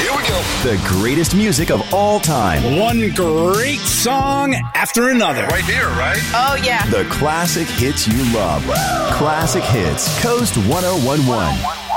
Here we go. The greatest music of all time. One great song after another. Right here, right? Oh, yeah. The classic hits you love. Classic Hits, Coast 1011.